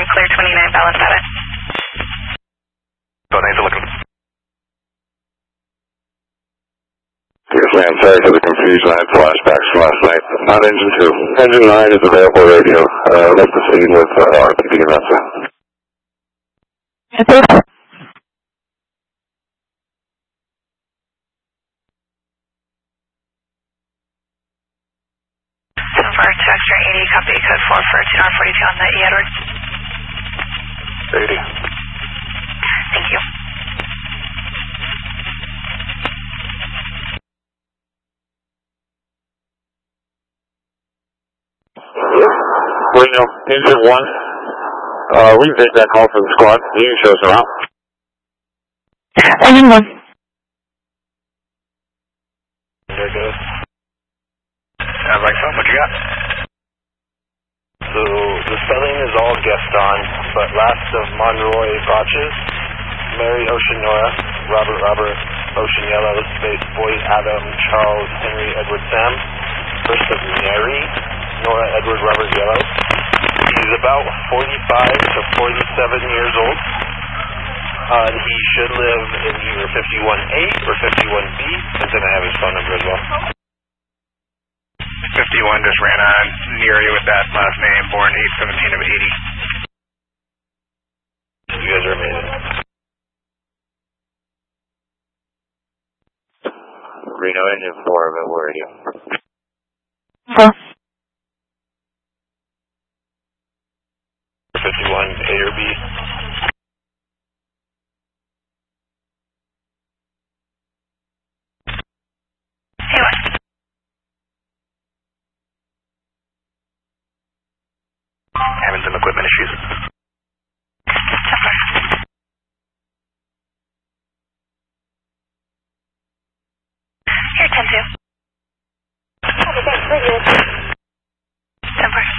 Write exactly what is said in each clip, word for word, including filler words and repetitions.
clear twenty-nine, balance status. So thanks for looking. Yes, ma'am. Sorry for the confusion. I had flashbacks from last night. Not engine two. Engine nine is available radio. Uh, left the scene with uh, R P D and that's it. Yes, sir. For two extra eighty, copy code four for two nine forty-two on the E Edward. eighty. Thank you. Reno, engine one. Uh, we take that call for the squad. You can show us around. Engine one. There it goes. Uh, right phone, what you got? So, the spelling is all Gaston, but last of Monroy Botches, Mary Ocean Nora, Robert Robert Ocean Yellow, Space Boy Adam Charles Henry Edward Sam, first of Mary Nora Edward Robert Yellow. He's about forty-five to forty-seven years old. Uh, he should live in either fifty-one A or fifty-one B, and then I have his phone number as well. fifty-one just ran on near you with that last name, born eight seventeen of eighty. You guys are amazing. Reno, engine four available radio. Four. fifty-one A or B. Hey, what? Having some equipment issues. Here, ten two. Okay, thanks. Very good. ten four.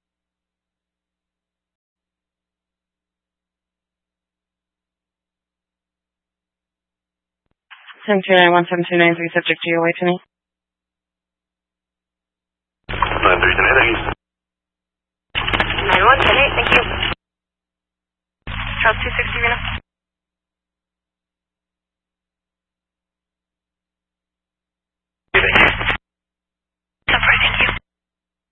seven two nine one seven two nine three, subject G O A to me. nine three ten eight. nine one ten eight, thank you. Charles two sixty, Reno.